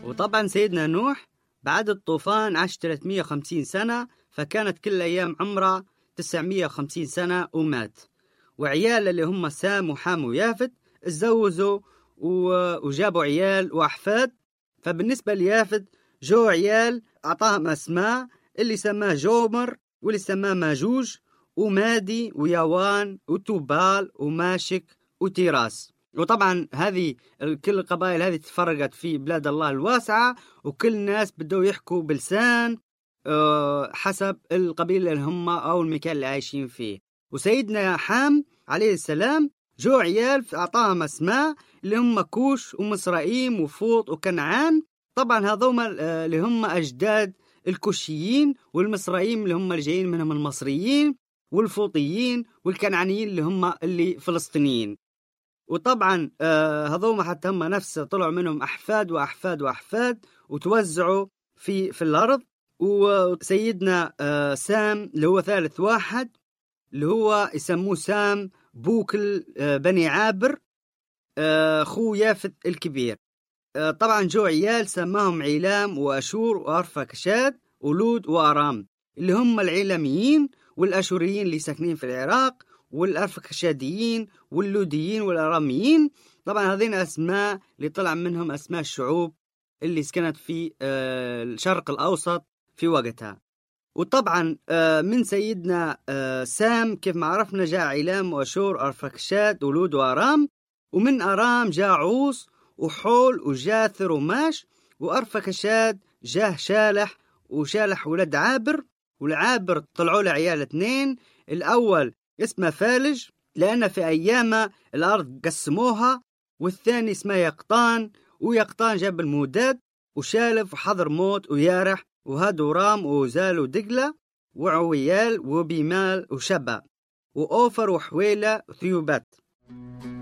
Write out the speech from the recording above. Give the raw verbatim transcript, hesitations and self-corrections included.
وطبعا سيدنا نوح بعد الطوفان عاش ثلاثمئة وخمسين سنة، فكانت كل أيام عمره تسعمئة وخمسين سنة ومات. وعيال اللي هم سام وحام ويافت اتزوجوا وجابوا عيال وأحفاد. فبالنسبة ليافت جو عيال أعطاهم أسماء، اللي سماه جومر، واللي سماه ماجوج ومادي ويوان وتوبال وماشك وتيراس. وطبعا هذه كل القبائل هذه تفرقت في بلاد الله الواسعة، وكل الناس بدوا يحكوا بلسان حسب القبيلة اللي هم أو المكان اللي عايشين فيه. وسيدنا حام عليه السلام جو عيال أعطاهم أسماء اللي هم كوش ومصرائيم وفوط وكنعان. طبعا هذوما اللي هم أجداد الكوشيين، والمصرائيم اللي هم الجايين منهم المصريين، والفوطيين والكنعانيين اللي هم اللي فلسطينيين. وطبعا هذوما حتى هم نفس طلعوا منهم أحفاد وأحفاد وأحفاد وتوزعوا في في الأرض. وسيدنا سام اللي هو ثالث واحد اللي هو يسموه سام بوكل بني عابر، خو يافت الكبير. طبعا جو عيال سماهم عيلام وأشور وأرفكشاد ولود وأرام، اللي هم العيلاميين والأشوريين اللي ساكنين في العراق، والأرفكشاديين واللوديين والأراميين. طبعا هذين أسماء اللي طلع منهم أسماء الشعوب اللي سكنت في الشرق الأوسط في وقتها. وطبعا من سيدنا سام كيف ما عرفنا جاء عيلام وأشور أرفكشاد ولود وأرام، ومن أرام جاء عوص وحول وجاثر وماش، وأرفكشاد جاه شالح، وشالح ولد عابر. والعابر طلعوا له عيال اثنين، الأول اسمه فالج لأن في أيام الأرض قسموها، والثاني اسمه يقطان، ويقطان جاب المودات وشالف وحضر موت ويارح وهادو رام ووزال ودقلة وعويال وبيمال وشبا وأوفر وحويلة وثيوبات.